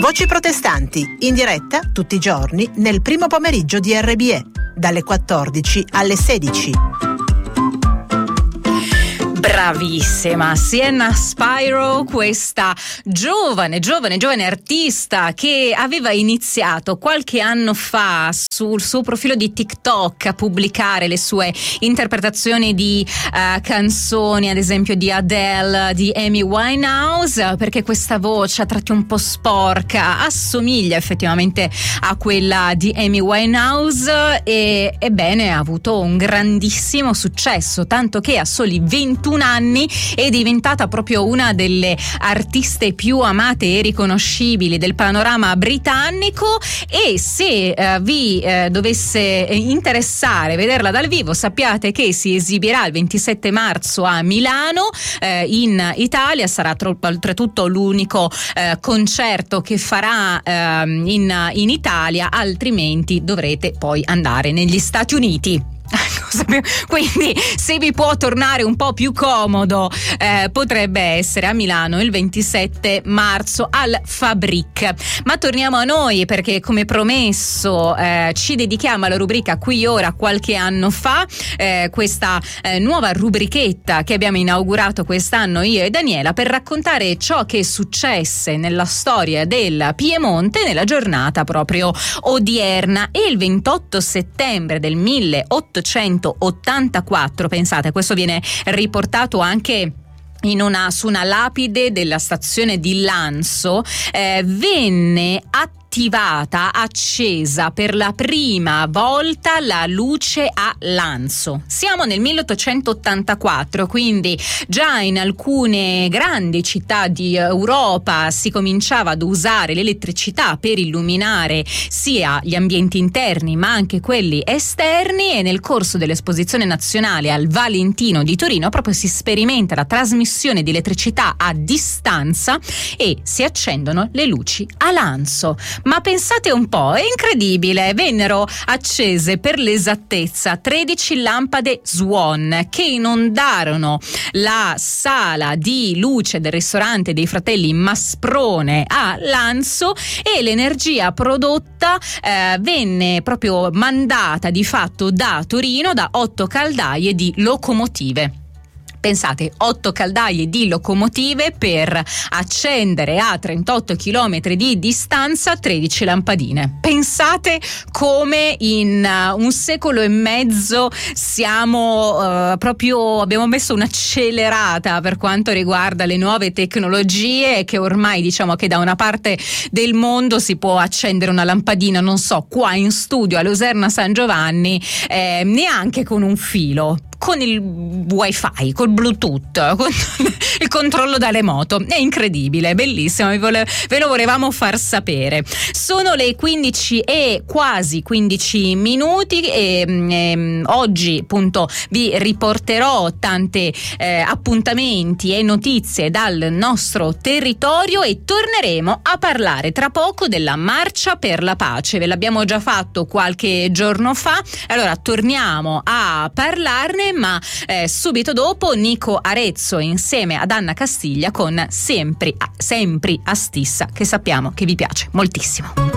Voci protestanti, in diretta tutti i giorni nel primo pomeriggio di RBE, dalle 14 alle 16. Bravissima Sienna Spyro, questa giovane artista che aveva iniziato qualche anno fa sul suo profilo di TikTok a pubblicare le sue interpretazioni di canzoni, ad esempio di Adele, di Amy Winehouse, perché questa voce a tratti un po' sporca assomiglia effettivamente a quella di Amy Winehouse e ebbene ha avuto un grandissimo successo, tanto che a soli 21 anni è diventata proprio una delle artiste più amate e riconoscibili del panorama britannico. E se vi dovesse interessare vederla dal vivo, sappiate che si esibirà il 27 marzo a Milano, in Italia. Sarà oltretutto l'unico concerto che farà in Italia, altrimenti dovrete poi andare negli Stati Uniti. Quindi se vi può tornare un po' più comodo, potrebbe essere a Milano il 27 marzo al Fabric. Ma torniamo a noi, perché come promesso ci dedichiamo alla rubrica Qui Ora qualche anno fa, questa nuova rubrichetta che abbiamo inaugurato quest'anno io e Daniela, per raccontare ciò che successe nella storia del Piemonte nella giornata proprio odierna. E il 28 settembre del 1884, pensate, questo viene riportato anche su una lapide della stazione di Lanzo, venne accesa per la prima volta la luce a Lanzo. Siamo nel 1884, quindi già in alcune grandi città di Europa si cominciava ad usare l'elettricità per illuminare sia gli ambienti interni ma anche quelli esterni, e nel corso dell'esposizione nazionale al Valentino di Torino proprio si sperimenta la trasmissione di elettricità a distanza e si accendono le luci a Lanzo. Ma pensate un po', è incredibile, vennero accese per l'esattezza 13 lampade Swan che inondarono la sala di luce del ristorante dei fratelli Masprone a Lanzo, e l'energia prodotta venne proprio mandata di fatto da Torino da 8 caldaie di locomotive. Pensate, 8 caldaie di locomotive per accendere a 38 km di distanza 13 lampadine. Pensate come in un secolo e mezzo abbiamo messo un'accelerata per quanto riguarda le nuove tecnologie, che ormai diciamo che da una parte del mondo si può accendere una lampadina, non so, qua in studio a Luserna San Giovanni, neanche con un filo, con il wifi, col bluetooth, con il controllo dalle moto. È incredibile, bellissimo, ve lo volevamo far sapere. Sono le 15 e quasi 15 minuti e oggi appunto vi riporterò tante appuntamenti e notizie dal nostro territorio, e torneremo a parlare tra poco della Marcia per la Pace. Ve l'abbiamo già fatto qualche giorno fa, allora torniamo a parlarne, ma subito dopo Nico Arezzo insieme ad Anna Castiglia con Sempre a Stissa, che sappiamo che vi piace moltissimo.